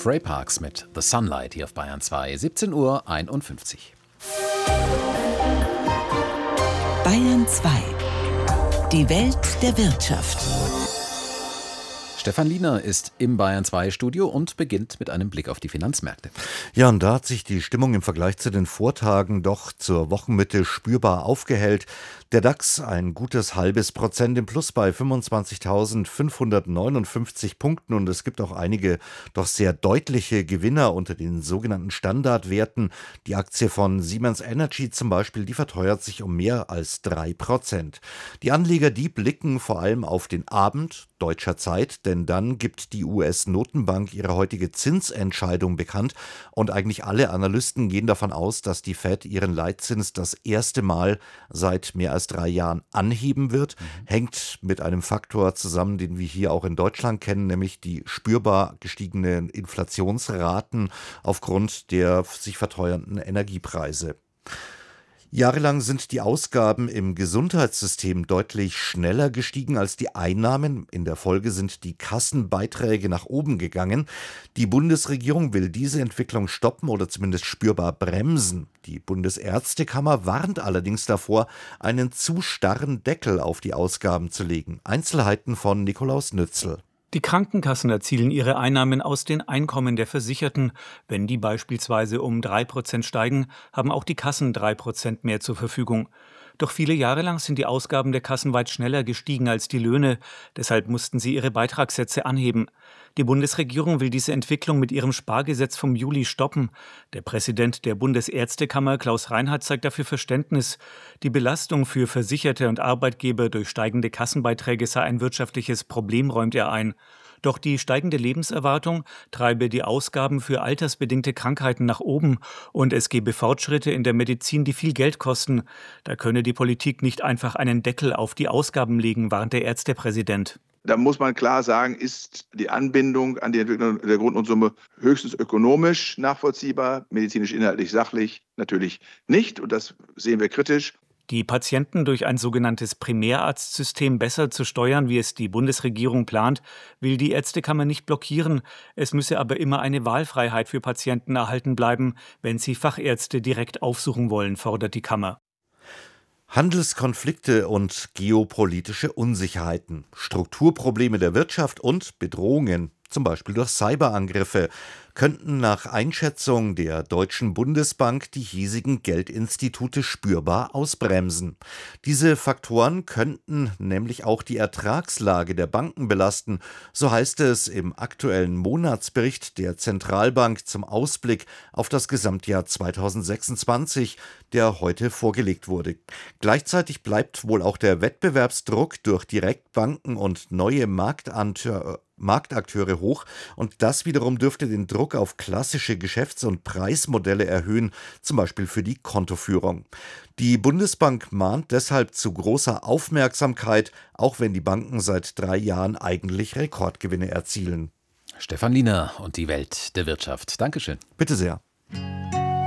Fray Parks mit The Sunlight hier auf Bayern 2, 17:51 Uhr. Bayern 2. Die Welt der Wirtschaft. Stefan Liener ist im Bayern 2 Studio und beginnt mit einem Blick auf die Finanzmärkte. Ja, und da hat sich die Stimmung im Vergleich zu den Vortagen doch zur Wochenmitte spürbar aufgehellt. Der DAX ein gutes halbes Prozent im Plus bei 25.559 Punkten und es gibt auch einige doch sehr deutliche Gewinner unter den sogenannten Standardwerten. Die Aktie von Siemens Energy zum Beispiel, die verteuert sich um mehr als 3%. Die Anleger, die blicken vor allem auf den Abend deutscher Zeit, denn dann gibt die US-Notenbank ihre heutige Zinsentscheidung bekannt und eigentlich alle Analysten gehen davon aus, dass die Fed ihren Leitzins das erste Mal seit mehr als 3 Jahren anheben wird. Hängt mit einem Faktor zusammen, den wir hier auch in Deutschland kennen, nämlich die spürbar gestiegenen Inflationsraten aufgrund der sich verteuernden Energiepreise. Jahrelang sind die Ausgaben im Gesundheitssystem deutlich schneller gestiegen als die Einnahmen. In der Folge sind die Kassenbeiträge nach oben gegangen. Die Bundesregierung will diese Entwicklung stoppen oder zumindest spürbar bremsen. Die Bundesärztekammer warnt allerdings davor, einen zu starren Deckel auf die Ausgaben zu legen. Einzelheiten von Nikolaus Nützel. Die Krankenkassen erzielen ihre Einnahmen aus den Einkommen der Versicherten. Wenn die beispielsweise um 3% steigen, haben auch die Kassen 3% mehr zur Verfügung. Doch viele Jahre lang sind die Ausgaben der Kassen weit schneller gestiegen als die Löhne. Deshalb mussten sie ihre Beitragssätze anheben. Die Bundesregierung will diese Entwicklung mit ihrem Spargesetz vom Juli stoppen. Der Präsident der Bundesärztekammer, Klaus Reinhardt, zeigt dafür Verständnis. Die Belastung für Versicherte und Arbeitgeber durch steigende Kassenbeiträge sei ein wirtschaftliches Problem, räumt er ein. Doch die steigende Lebenserwartung treibe die Ausgaben für altersbedingte Krankheiten nach oben und es gebe Fortschritte in der Medizin, die viel Geld kosten. Da könne die Politik nicht einfach einen Deckel auf die Ausgaben legen, warnt der Ärztepräsident. Da muss man klar sagen, ist die Anbindung an die Entwicklung der Grundlohnsumme höchstens ökonomisch nachvollziehbar, medizinisch, inhaltlich, sachlich natürlich nicht. Und das sehen wir kritisch. Die Patienten durch ein sogenanntes Primärarztsystem besser zu steuern, wie es die Bundesregierung plant, will die Ärztekammer nicht blockieren. Es müsse aber immer eine Wahlfreiheit für Patienten erhalten bleiben, wenn sie Fachärzte direkt aufsuchen wollen, fordert die Kammer. Handelskonflikte und geopolitische Unsicherheiten, Strukturprobleme der Wirtschaft und Bedrohungen, zum Beispiel durch Cyberangriffe, könnten nach Einschätzung der Deutschen Bundesbank die hiesigen Geldinstitute spürbar ausbremsen. Diese Faktoren könnten nämlich auch die Ertragslage der Banken belasten, so heißt es im aktuellen Monatsbericht der Zentralbank zum Ausblick auf das Gesamtjahr 2026, der heute vorgelegt wurde. Gleichzeitig bleibt wohl auch der Wettbewerbsdruck durch Direktbanken und neue Marktakteure hoch und das wiederum dürfte den Druck auf klassische Geschäfts- und Preismodelle erhöhen, zum Beispiel für die Kontoführung. Die Bundesbank mahnt deshalb zu großer Aufmerksamkeit, auch wenn die Banken seit 3 Jahren eigentlich Rekordgewinne erzielen. Stefan Liener und die Welt der Wirtschaft. Dankeschön. Bitte sehr.